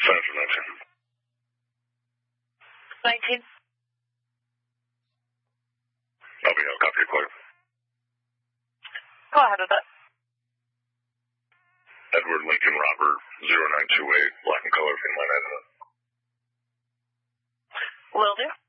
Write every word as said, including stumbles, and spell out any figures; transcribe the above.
Sign for nineteen. nineteen. I'll be out. Copy your clear. Go ahead with it. Edward Lincoln Robert, zero nine two eight, black and color, Phoenix nine nine. Will do.